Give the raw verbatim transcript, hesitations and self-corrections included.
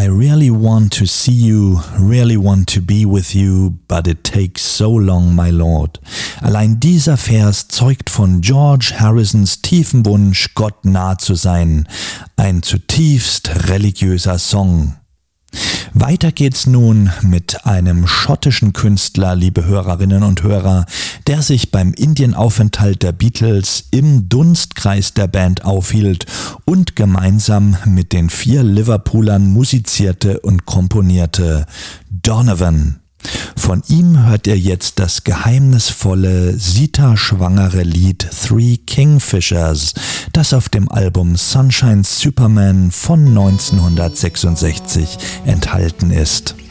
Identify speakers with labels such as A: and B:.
A: I really want to see you, really want to be with you, but it takes so long, my Lord. Allein dieser Vers zeugt von George Harrisons tiefem Wunsch, Gott nah zu sein. Ein zutiefst religiöser Song. Weiter geht's nun mit einem schottischen Künstler, liebe Hörerinnen und Hörer, der sich beim Indienaufenthalt der Beatles im Dunstkreis der Band aufhielt und gemeinsam mit den vier Liverpoolern musizierte und komponierte: Donovan. Von ihm hört ihr jetzt das geheimnisvolle, Sita-schwangere Lied Three Kingfishers, das auf dem Album Sunshine Superman von neunzehnhundertsechsundsechzig enthalten ist.